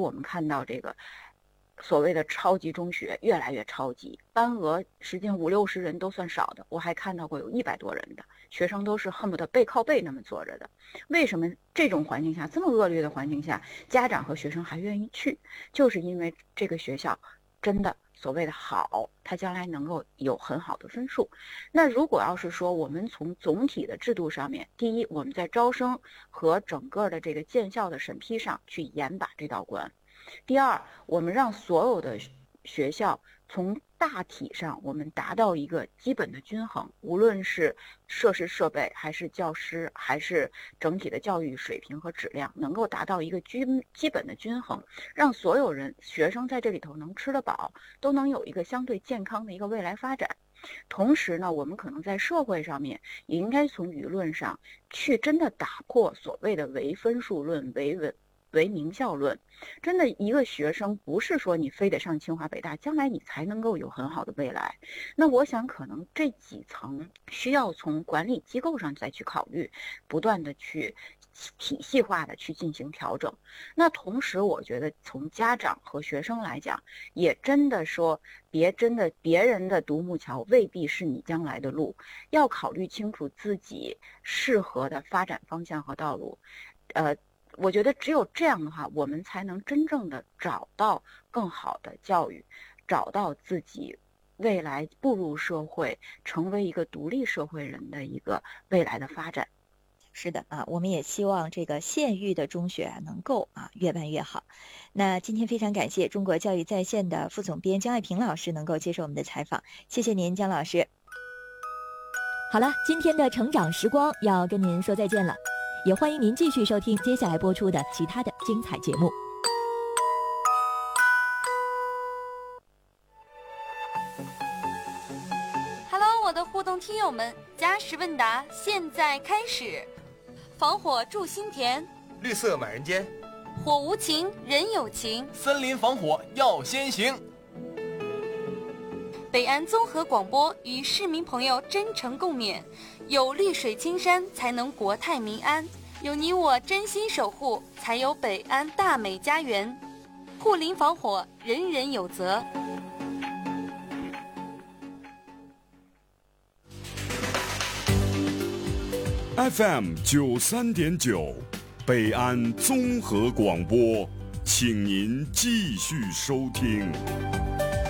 我们看到这个所谓的超级中学越来越超级，班额实际上50-60人都算少的，我还看到过有100多人的学生都是恨不得背靠背那么坐着的。为什么这种环境下，这么恶劣的环境下，家长和学生还愿意去？就是因为这个学校真的所谓的好，他将来能够有很好的分数。那如果要是说我们从总体的制度上面，第一，我们在招生和整个的这个建校的审批上去严把这道关；第二，我们让所有的学校从大体上我们达到一个基本的均衡，无论是设施设备还是教师还是整体的教育水平和质量，能够达到一个基本的均衡，让所有人学生在这里头能吃得饱，都能有一个相对健康的一个未来发展。同时呢，我们可能在社会上面也应该从舆论上去真的打破所谓的唯分数论、唯名校论。真的一个学生不是说你非得上清华北大，将来你才能够有很好的未来。那我想可能这几层需要从管理机构上再去考虑，不断的去体系化的去进行调整。那同时我觉得从家长和学生来讲，也真的说别人的独木桥未必是你将来的路，要考虑清楚自己适合的发展方向和道路。我觉得只有这样的话，我们才能真正的找到更好的教育，找到自己未来步入社会，成为一个独立社会人的一个未来的发展。 是的啊，我们也希望这个县域的中学能够越办越好。那今天非常感谢中国教育在线的副总编江爱萍老师能够接受我们的采访，谢谢您，江老师。好了，今天的成长时光要跟您说再见了，也欢迎您继续收听接下来播出的其他的精彩节目。 Hello， 我的互动听友们，加时问答现在开始。防火筑心田， 绿色满人间， 火无情人有情， 森林防火要先行。 北安综合广播与市民朋友真诚共勉，有绿水青山才能国泰民安，有你我真心守护才有北安大美家园，护林防火人人有责。 FM 93.9，北安综合广播，请您继续收听。